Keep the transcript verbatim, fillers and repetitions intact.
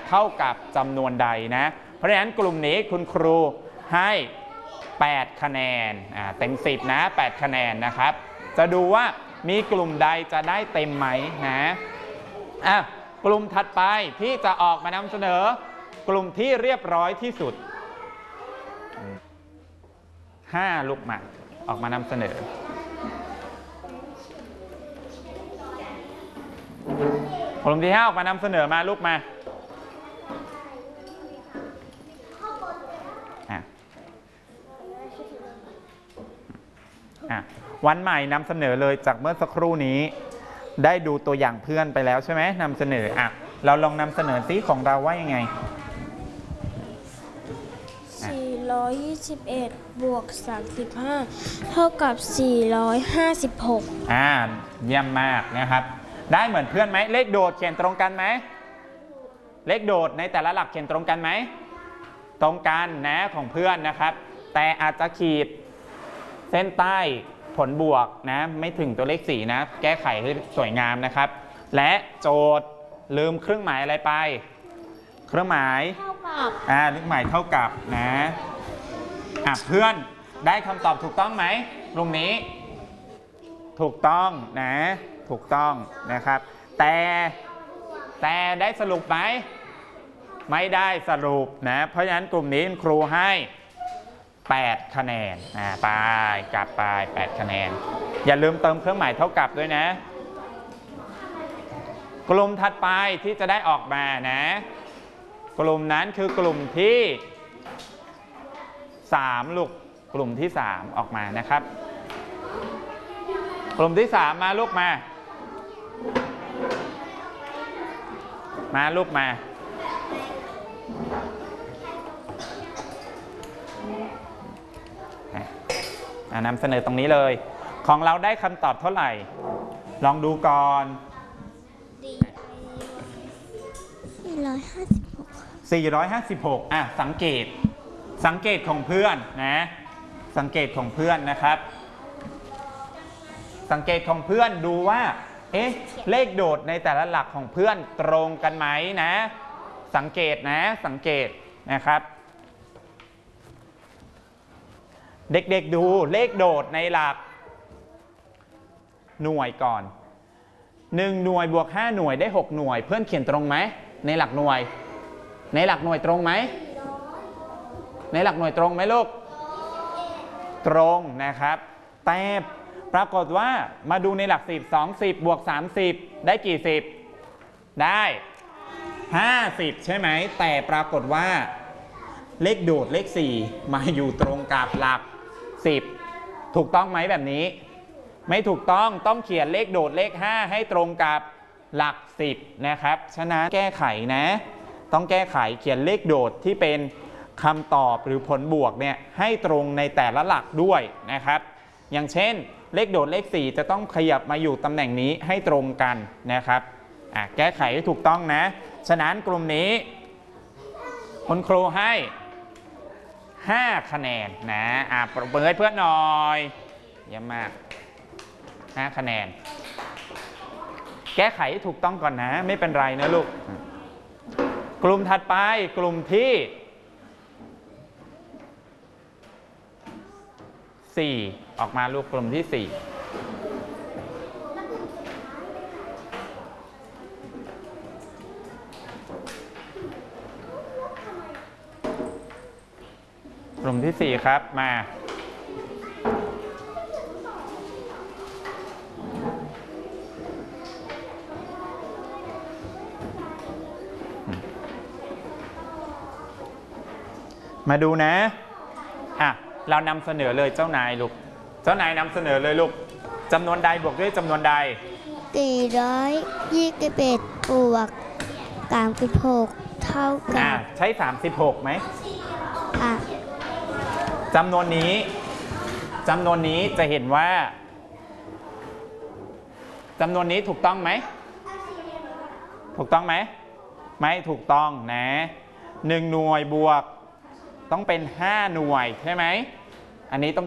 เท่ากับจำนวนใดนะเพราะฉะนั้นกลุ่มนี้คุณครูให้แปดคะแนนอ่าเต็มสิบนะแปดคะแนนนะครับจะดูว่ามีกลุ่มใดจะได้เต็มไหมนะอ่ะกลุ่มถัดไปที่จะออกมานำเสนอกลุ่มที่เรียบร้อยที่สุดห้าลูกมาออกมานำเสนอกลุ่มที่ห้าออกมานำเสนอมาลูกมาวันใหม่นำเสนอเลยจากเมื่อสักครู่นี้ได้ดูตัวอย่างเพื่อนไปแล้วใช่ไหมนำเสนออ่ะเราลองนำเสนอซิของเราว่ายังไงสี่ร้อยยี่สิบเอ็ดบวกสามสิบห้าเท่ากับสี่ร้อยห้าสิบหกอ่าเยี่ยมมากนะครับได้เหมือนเพื่อนไหมเลขโดดเขียนตรงกันไหมเลขโดดในแต่ละหลักเขียนตรงกันไหมตรงกันนะของเพื่อนนะครับแต่อาจจะขีดเส้นใต้ผลบวกนะไม่ถึงตัวเลขสี่นะแก้ไขให้สวยงามนะครับและโจทย์ลืมเครื่องหมายอะไรไปเครื่องหมายเท่ากับอ่าเครื่องหมายเท่ากับนะอ่ะเพื่อนได้คำตอบถูกต้องไหมตรงนี้ถูกต้องนะถูกต้องนะครับแต่แต่ได้สรุปไหมไม่ได้สรุปนะเพราะฉะนั้นกลุ่มนี้ครูให้แปดคะแนนอ่าไปกลับไปแปดคะแนนอย่าลืมเติมเครื่องหมายเท่ากับด้วยนะกลุ่มถัดไปที่จะได้ออกมานะกลุ่มนั้นคือกลุ่มที่สามลูกกลุ่มที่สามออกมานะครับกลุ่มที่สามมาลูกมามาลูกมานำเสนอตรงนี้เลยของเราได้คำตอบเท่าไหร่ลองดูก่อนสี่ร้อยห้าสิบหกสี่ร้อยห้าสิบหกอ่ะสังเกตสังเกตของเพื่อนนะสังเกตของเพื่อนนะครับสังเกตของเพื่อนดูว่าเอ๊ะเลขโดดในแต่ละหลักของเพื่อนตรงกันไหมนะสังเกตนะสังเกตนะครับเด็กๆดูเลขโดดในหลักหน่วยก่อนหนึ่งหน่วยบวกห้าหน่วยได้หกหน่วยเพื่อนเขียนตรงไหมในหลักหน่วยในหลักหน่วยตรงไหมในหลักหน่วยตรงไหมลูกตรงนะครับแต่ปรากฏว่ามาดูในหลักสิบ สองสิบบวกสามสิบได้กี่สิบได้ห้าสิบใช่ไหมแต่ปรากฏว่าเลขโดดเลขสี่มาอยู่ตรงกับหลักสิบถูกต้องไหมแบบนี้ไม่ถูกต้องต้องเขียนเลขโดดเลขห้าให้ตรงกับหลักสิบนะครับฉะนั้นแก้ไขนะต้องแก้ไขเขียนเลขโดดที่เป็นคำตอบหรือผลบวกเนี่ยให้ตรงในแต่ละหลักด้วยนะครับอย่างเช่นเลขโดดเลขสี่จะต้องขยับมาอยู่ตำแหน่งนี้ให้ตรงกันนะครับอ่ะแก้ไขให้ถูกต้องนะฉะนั้นกลุ่มนี้คุณครูให้ห้าคะแนนนะอ่ะปรบมือให้เพื่อนหน่อยเยี่ยมมากห้าคะแนนแก้ไขให้ถูกต้องก่อนนะไม่เป็นไรนะลูกกลุ่มถัดไปกลุ่มที่สี่ออกมาลูกกลุ่มที่สี่กลุ่มที่สี่ครับมามาดูนะอ่ะเรานำเสนอเลยเจ้านายลูกเจ้านายนำเสนอเลยลูกจำนวนใดบวกด้วยจำนวนใดสี่ร้อยยี่สิบเอ็ดบวกสามสิบหกเท่ากับใช้สามสิบหกไหมอ่ะจำนวนนี้จำนวนนี้จะเห็นว่าจำนวนนี้ถูกต้องไหมถูกต้องไหมไม่ถูกต้องนะหนึ่งหน่วยบวกต้องเป็นห้าหน่วยใช่ไหมอันนี้ต้อง